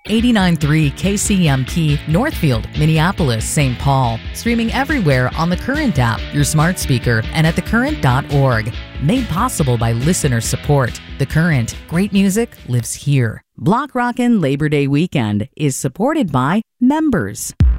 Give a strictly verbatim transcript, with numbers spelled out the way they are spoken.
eighty-nine point three K C M P, Northfield, Minneapolis, Saint Paul. Streaming everywhere on the Current app, your smart speaker, and at the current dot org. Made possible by listener support. The Current. Great music lives here. Block Rockin' Labor Day weekend is supported by members.